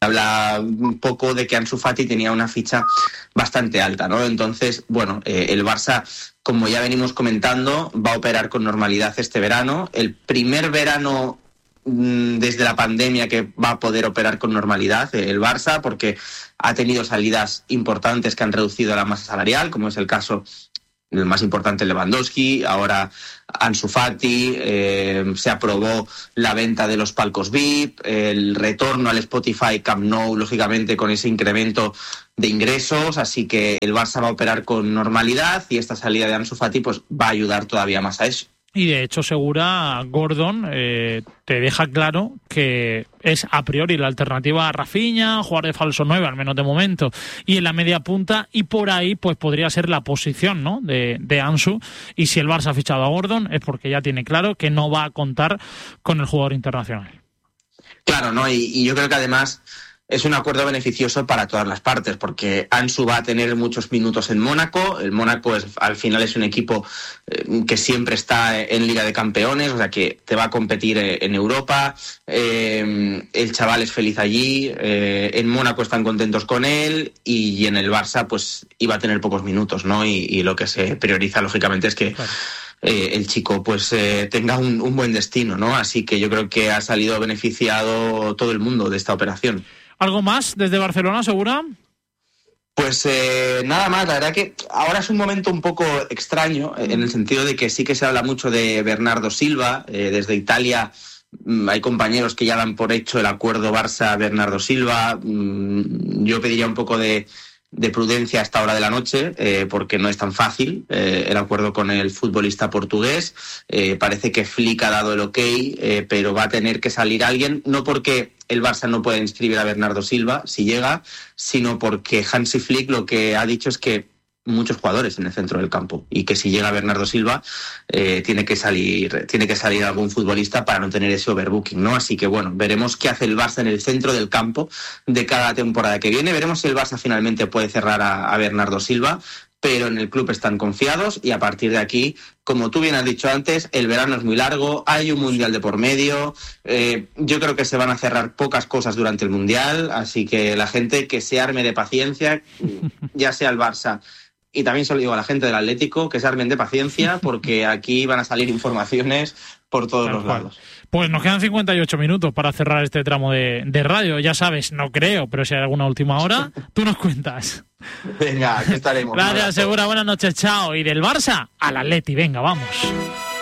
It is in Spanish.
habla un poco de que Ansu Fati tenía una ficha bastante alta, ¿no? Entonces, bueno, el Barça, como ya venimos comentando, va a operar con normalidad este verano. El primer verano desde la pandemia que va a poder operar con normalidad el Barça, porque ha tenido salidas importantes que han reducido la masa salarial, como es el caso el más importante, Lewandowski, ahora Ansu Fati, se aprobó la venta de los palcos VIP, el retorno al Spotify Camp Nou, lógicamente con ese incremento de ingresos, así que el Barça va a operar con normalidad y esta salida de Ansu Fati pues va a ayudar todavía más a eso. Y de hecho, Segura, Gordon te deja claro que es a priori la alternativa a Rafinha, jugar de falso 9, al menos de momento, y en la media punta, y por ahí pues podría ser la posición, ¿no?, de Ansu. Y si el Barça ha fichado a Gordon es porque ya tiene claro que no va a contar con el jugador internacional. Claro, ¿no? Y yo creo que además es un acuerdo beneficioso para todas las partes, porque Ansu va a tener muchos minutos en Mónaco. El Mónaco al final es un equipo que siempre está en Liga de Campeones, o sea que te va a competir en Europa. El chaval es feliz allí, en Mónaco están contentos con él, y en el Barça pues iba a tener pocos minutos, ¿no? Y lo que se prioriza lógicamente es que claro, el chico pues tenga un buen destino, ¿no? Así que yo creo que ha salido beneficiado todo el mundo de esta operación. ¿Algo más desde Barcelona, Segura? Pues nada más, la verdad que ahora es un momento un poco extraño, en el sentido de que sí que se habla mucho de Bernardo Silva. Desde Italia hay compañeros que ya dan por hecho el acuerdo Barça-Bernardo Silva. Yo pediría un poco de prudencia a esta hora de la noche, porque no es tan fácil el acuerdo con el futbolista portugués. Parece que Flick ha dado el ok, pero va a tener que salir alguien, no porque el Barça no pueda inscribir a Bernardo Silva si llega, sino porque Hansi Flick lo que ha dicho es que muchos jugadores en el centro del campo, y que si llega Bernardo Silva tiene que salir algún futbolista para no tener ese overbooking, ¿no? Así que bueno, veremos qué hace el Barça en el centro del campo de cada temporada que viene. Veremos si el Barça finalmente puede cerrar a Bernardo Silva, pero en el club están confiados, y a partir de aquí, como tú bien has dicho antes, el verano es muy largo, hay un mundial de por medio, yo creo que se van a cerrar pocas cosas durante el mundial, así que la gente que se arme de paciencia, ya sea el Barça. Y también se lo digo a la gente del Atlético, que se armen de paciencia, porque aquí van a salir informaciones por todos los lados. Pues nos quedan 58 minutos para cerrar este tramo de radio. Ya sabes, no creo, pero si hay alguna última hora, tú nos cuentas. Venga, aquí estaremos. Gracias, Segura. Buenas noches, chao. Y del Barça al Atleti, venga, vamos.